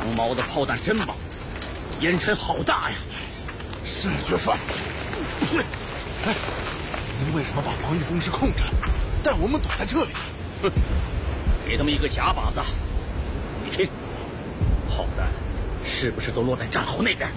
毛的炮弹真猛，烟尘好大呀！ 是爵帅。哎，您为什么把防御工事控制了，带我们躲在这里？ 哼，给他们一个假靶子。你听，炮弹是不是都落在战壕那边？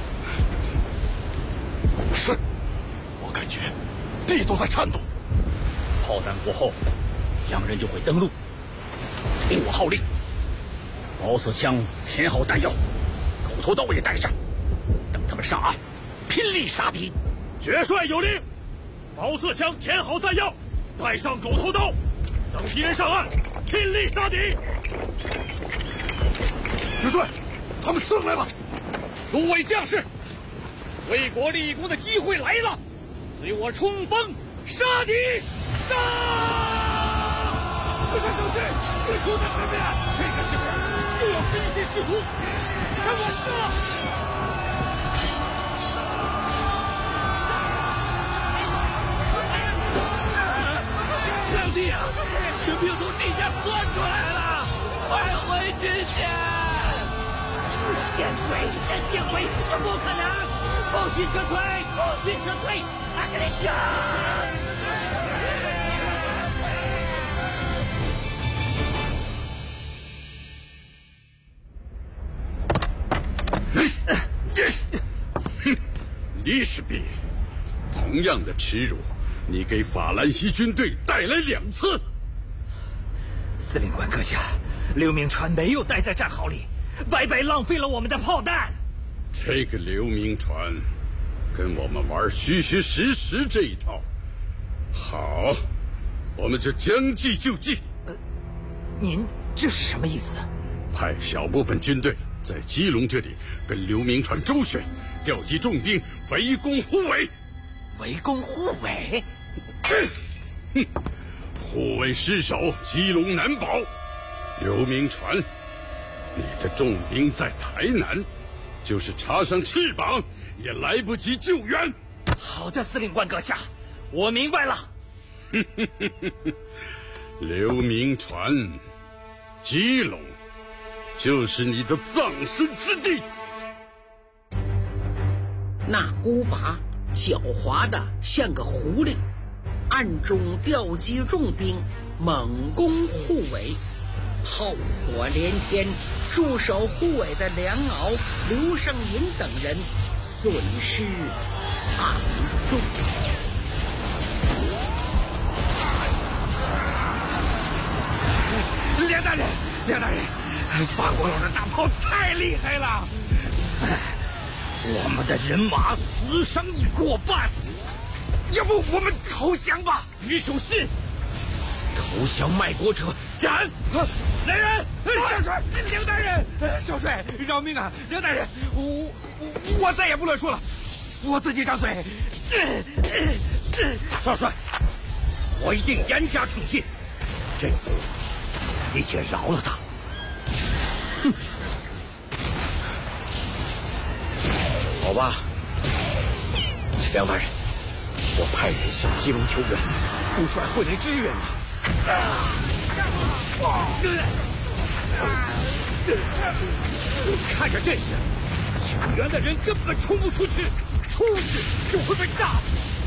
是，我感觉地都在颤动。 炮弹过后，洋人就会登陆。听我号令，毛瑟枪填好弹药，狗头刀也带上，等他们上岸，拼力杀敌。 爵帅有令，毛瑟枪填好弹药，带上狗头刀，等敌人上岸，拼力杀敌。 爵帅，他们上来了！ 诸位将士，为国立功的机会来了，随我冲锋杀敌！杀！ 爵帅小心，敌出在前面！ 这个时候就要身先士卒，跟我杀！ 上帝啊！士兵从地下钻出来了，快回军前！见鬼！真见鬼！这不可能！放心撤退！放心撤退！阿格雷西！ 利什比，同样的耻辱，你给法兰西军队带来2次。 司令官阁下，刘铭传没有待在战壕里，白白浪费了我们的炮弹。 这个刘铭传跟我们玩虚虚实实这一套。好，我们就将计就计。 您这是什么意思？ 派小部分军队在基隆这里跟刘铭传周旋，调集重兵围攻护卫。 围攻护卫？ 哼！护卫失守，基隆难保。刘铭传，你的重兵在台南，就是插上翅膀也来不及救援。 好的，司令官阁下，我明白了。 刘铭传，基隆就是你的葬身之地。 那孤拔狡猾的像个狐狸，暗中调集重兵，猛攻护卫，炮火连天，驻守护卫的梁敖、刘胜银等人损失惨重。 梁大人，梁大人，法国佬的大炮太厉害了，我们的人马死伤已过半，要不我们投降吧？于守信，投降卖国者斩！来人！少帅，梁大人，少帅饶命啊！梁大人，我再也不乱说了，我自己张嘴。 少帅，我一定严加惩戒，这次你且饶了他。哼，好吧，梁大人，我派人向基隆求援，副帅会来支援的。看着阵势，求援的人根本冲不出去，出去就会被炸死。